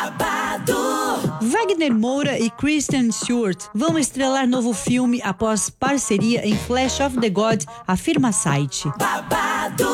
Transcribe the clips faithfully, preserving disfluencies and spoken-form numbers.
Babado. Wagner Moura e Kristen Stewart vão estrelar novo filme após parceria em Flash of the God, afirma site. Babado.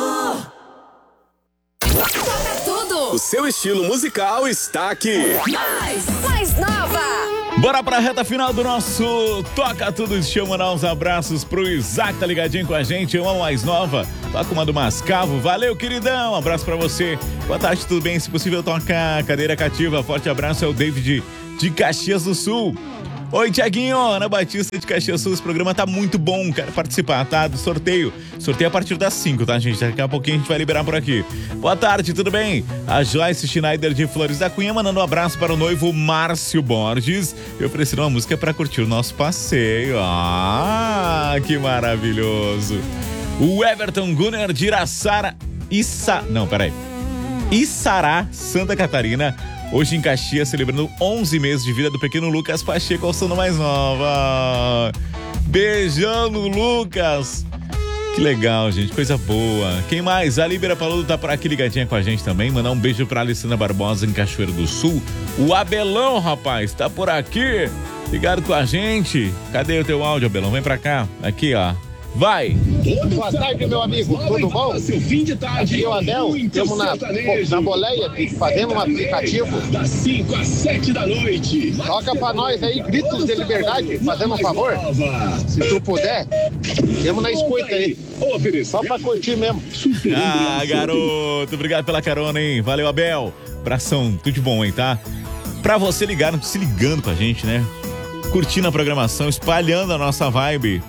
O seu estilo musical está aqui. Mais, mais nova. Bora pra reta final do nosso Toca Tudo. Deixa eu mandar uns abraços pro Isaac, tá ligadinho com a gente. Eu amo mais nova. Toca uma do Mascavo. Valeu, queridão. Um abraço pra você. Boa tarde, tudo bem? Se possível, toca cadeira cativa. Forte abraço, é o David de Caxias do Sul. Oi, Tiaguinho, Ana Batista de Caxias do Sul. Esse programa tá muito bom, quero participar, tá? Do sorteio. Sorteio a partir das cinco, tá, gente? Daqui a pouquinho a gente vai liberar por aqui. Boa tarde, tudo bem? A Joyce Schneider de Flores da Cunha mandando um abraço para o noivo Márcio Borges e oferecendo uma música para curtir o nosso passeio. Ah, que maravilhoso. O Everton Gunner de Iraçara... Issa... Não, peraí. Içará, Santa Catarina. Hoje em Caxias, celebrando onze meses de vida do pequeno Lucas Pacheco, ao sono mais nova. Beijando, Lucas. Que legal, gente, coisa boa. Quem mais? A Líbera Paludo tá por aqui ligadinha com a gente também. Mandar um beijo pra Alessandra Barbosa em Cachoeiro do Sul. O Abelão, rapaz, tá por aqui, ligado com a gente. Cadê o teu áudio, Abelão? Vem pra cá. Aqui, ó. Vai! Boa tarde, meu amigo, tudo bom? Aqui é o Adel, estamos na, na boleia, fazendo um aplicativo. Das cinco às sete da noite. Toca pra nós aí, Gritos de Liberdade, fazendo um favor. Se tu puder, estamos na escuta aí. Só pra curtir mesmo. Ah, garoto, obrigado pela carona, hein? Valeu, Abel. Abração, tudo de bom, hein, tá? Pra você ligar, se ligando com a gente, né? Curtindo a programação, espalhando a nossa vibe.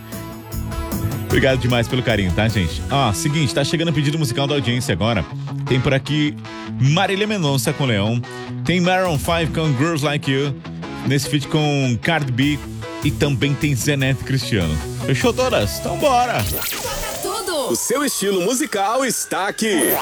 Obrigado demais pelo carinho, tá, gente? Ó, seguinte, tá chegando o pedido musical da audiência agora. Tem por aqui Marília Mendonça com Leão. Tem Maroon cinco com Girls Like You. Nesse feat com Cardi B. E também tem Zé Neto e Cristiano. Fechou todas? Então bora! O seu estilo musical está aqui.